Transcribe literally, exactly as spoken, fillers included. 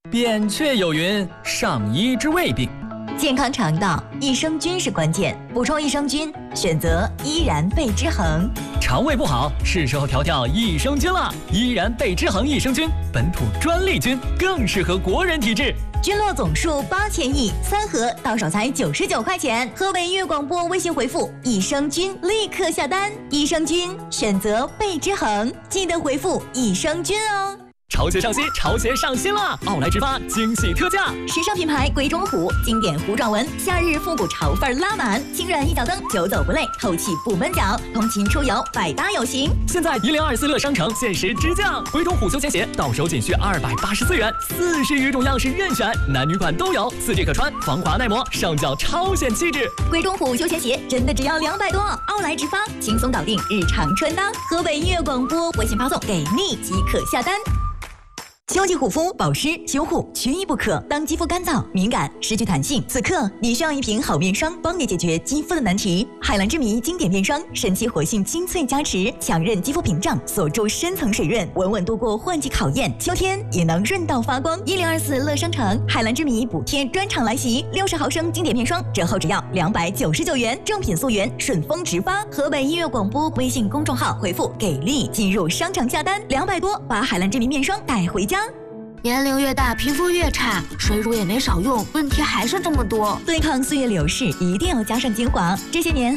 扁鹊有云：上医之未病。 健康肠道，益生菌是关键，补充益生菌，选择依然贝之恒。 肠胃不好，是时候调调益生菌了。依然贝之恒益生菌，本土专利菌，更适合国人体质。 菌落总数八千亿，三盒到手才九十九块钱。河北音乐广播微信回复益生菌，立刻下单。益生菌选择贝之恒，记得回复益生菌哦。 潮鞋上新，潮鞋上新了！奥莱直发惊喜特价， 时尚品牌鬼冢虎经典弧状纹，夏日复古潮范拉满，轻软一脚蹬，久走不累，透气不闷脚，通勤出游百搭有型。 现在一零二四乐商城限时直降，鬼冢虎休闲鞋到手仅需二百八十四元，四十余种样式任选，男女款都有，四季可穿，防滑耐磨，上脚超显气质。 鬼冢虎休闲鞋真的只要两百多，奥莱直发轻松搞定日常穿搭。河北音乐广播微信发送给力即可下单。秋季护肤保湿修护缺一不可。当肌肤干燥、敏感、失去弹性，此刻你需要一瓶好面霜，帮你解决肌肤的难题。海蓝之谜经典面霜，神奇活性精粹加持，强韧肌肤屏障，锁住深层水润，稳稳度过换季考验。秋天也能润到发光。一零二四乐商城海蓝之谜补贴专场来袭，六十毫升经典面霜折后只要两百九十九元，正品溯源，顺丰直发。河北音乐广播微信公众号回复给力进入商场下单，两百多把海蓝之谜面霜带回家。 年龄越大，皮肤越差，水乳也没少用，问题还是这么多。 对抗岁月流逝，一定要加上精华。这些年